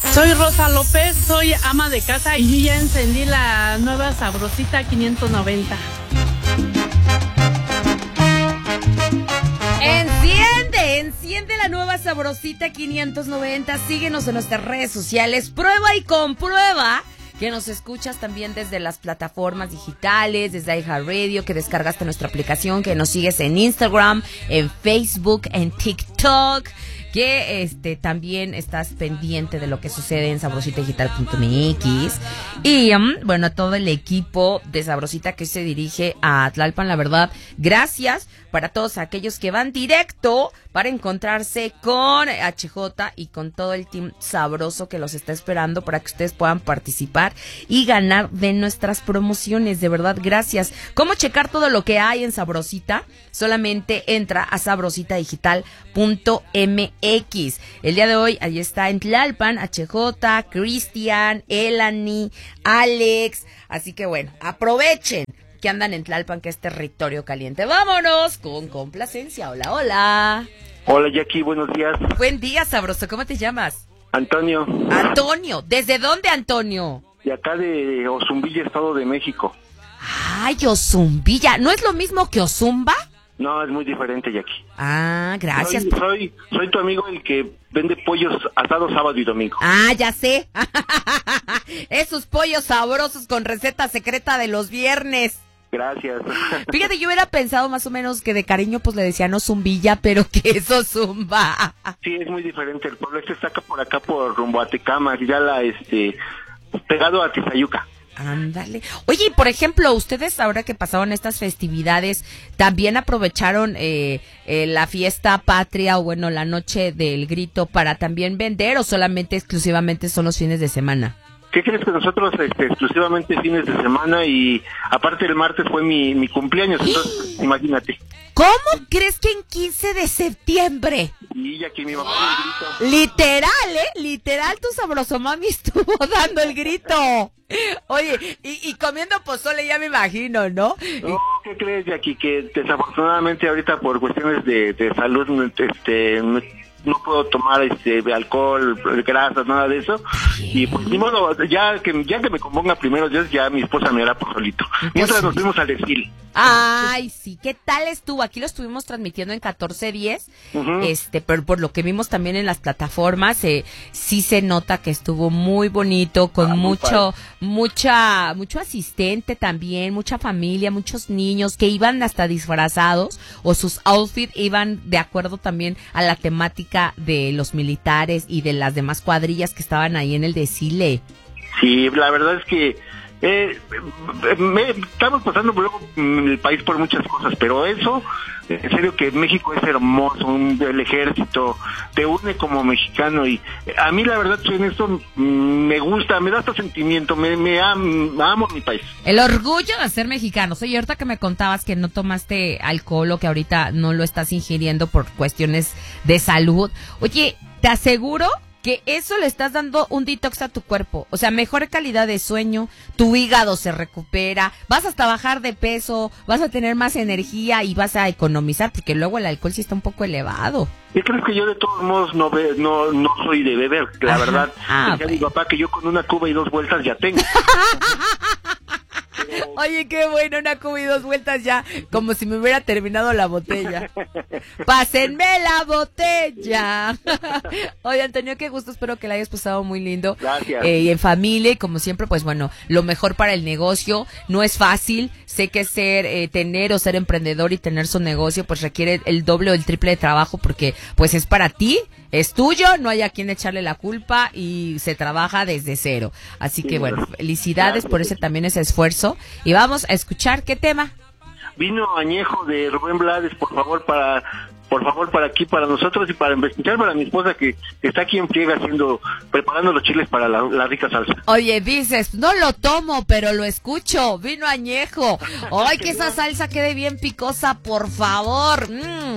Soy Rosa López, soy ama de casa y yo ya encendí la nueva Sabrosita 590. Enciende la nueva Sabrosita 590. Síguenos en nuestras redes sociales. Prueba y comprueba que nos escuchas también desde las plataformas digitales, desde iHeartRadio, que descargaste nuestra aplicación, que nos sigues en Instagram, en Facebook, en TikTok, que también estás pendiente de lo que sucede en sabrositadigital.mx. Y bueno, todo el equipo de Sabrosita que se dirige a Tlalpan, la verdad, gracias para todos aquellos que van directo para encontrarse con HJ y con todo el team sabroso que los está esperando para que ustedes puedan participar y ganar de nuestras promociones. De verdad, gracias. ¿Cómo checar todo lo que hay en Sabrosita? Solamente entra a sabrositadigital.mx. El día de hoy, ahí está en Tlalpan, HJ, Cristian, Elani, Alex. Así que bueno, aprovechen que andan en Tlalpan, que es territorio caliente. Vámonos con complacencia. Hola, hola. Hola, Jackie, buenos días. Buen día, sabroso. ¿Cómo te llamas? Antonio. Antonio. ¿Desde dónde, Antonio? De acá de Ozumbilla, Estado de México. Ay, Ozumbilla. ¿No es lo mismo que Ozumba? No, es muy diferente, Jackie. Ah, gracias. Soy tu amigo, el que vende pollos asados sábado y domingo. Ah, ya sé. Esos pollos sabrosos con receta secreta de los viernes. Gracias. Fíjate, yo hubiera pensado más o menos que de cariño pues le decían Ozumbilla, pero que es Ozumba. Sí, es muy diferente. El pueblo está acá por rumbo a Tecama, ya pegado a Tizayuca. Ándale. Oye, y por ejemplo, ustedes ahora que pasaron estas festividades, ¿también aprovecharon la fiesta patria o bueno, la noche del grito para también vender o solamente exclusivamente son los fines de semana? ¿Qué crees que nosotros exclusivamente fines de semana y aparte el martes fue mi cumpleaños, entonces imagínate. ¿Cómo crees que en 15 de septiembre? Y ya que mi mamá dio el grito. Literal, tu sabroso mami estuvo dando el grito. Oye, y comiendo pozole ya me imagino, ¿no? No, ¿qué crees, Jackie? Que desafortunadamente ahorita por cuestiones de salud, no puedo tomar alcohol, grasas, nada de eso. Y pues ni modo, ya que me componga primero Dios, ya mi esposa me hará por solito. Mientras nos fuimos al desfile. Ay, sí, ¿qué tal estuvo? Aquí lo estuvimos transmitiendo en 14:10, pero por lo que vimos también en las plataformas, sí se nota que estuvo muy bonito, con mucho asistente también, mucha familia, muchos niños que iban hasta disfrazados o sus outfits iban de acuerdo también a la temática de los militares y de las demás cuadrillas que estaban ahí en el desfile. Sí, la verdad es que estamos pasando luego en el país por muchas cosas, pero eso, en serio que México es hermoso, el ejército te une como mexicano y a mí la verdad en esto me gusta, me da este sentimiento, amo mi país. El orgullo de ser mexicano. Oye, ahorita que me contabas que no tomaste alcohol o que ahorita no lo estás ingiriendo por cuestiones de salud, oye, te aseguro que eso le estás dando un detox a tu cuerpo, o sea, mejor calidad de sueño, tu hígado se recupera, vas hasta bajar de peso, vas a tener más energía y vas a economizar, porque luego el alcohol sí está un poco elevado. ¿Qué crees que yo de todos modos no soy de beber? La verdad, decía mi papá que yo con una cuba y 2 vueltas ya tengo. Oye, qué bueno, una cuba y 2 vueltas ya, como si me hubiera terminado la botella. ¡Pásenme la botella! Oye, Antonio, qué gusto, espero que la hayas pasado muy lindo. Gracias. Y en familia, y como siempre, pues bueno, lo mejor para el negocio, no es fácil, sé que tener o ser emprendedor y tener su negocio, pues requiere el doble o el triple de trabajo, porque pues es para ti, es tuyo, no hay a quien echarle la culpa y se trabaja desde cero. Así que bueno, felicidades por también ese esfuerzo. Y vamos a escuchar qué tema. Vino añejo de Rubén Blades, por favor, para aquí, para nosotros y para investigar para mi esposa que está aquí en friega preparando los chiles para la rica salsa. Oye, dices, no lo tomo, pero lo escucho, vino añejo. Ay, que esa salsa quede bien picosa, por favor.